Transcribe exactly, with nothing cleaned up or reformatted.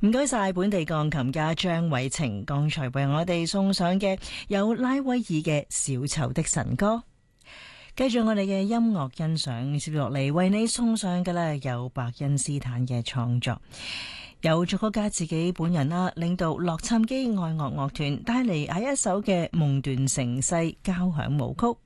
唔該晒本地鋼琴家張偉晴，剛才為我哋送上嘅有拉威爾嘅小丑的神歌。繼續我哋嘅音樂欣賞，接落嚟為你送上嘅呢有伯恩斯坦嘅創作，由作曲家自己本人啦，領導洛杉磯愛樂樂團帶嚟下一首嘅夢斷城西交響舞曲。